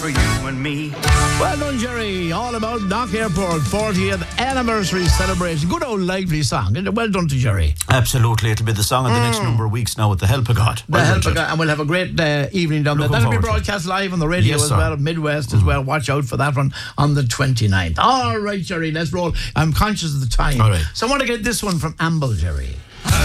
for you and me. Well done, Jerry. All about Knock Airport 40th anniversary celebration. Good old lively song. Well done to Jerry. Absolutely. It'll be the song of the next number of weeks now with the help of God. The help of God. And we'll have a great evening down there. That'll be broadcast live on the radio as well, Midwest as well. Watch out for that one on the 29th. All right, Jerry, let's roll. I'm conscious of the time. All right. So I want to get this one from Amble, Jerry.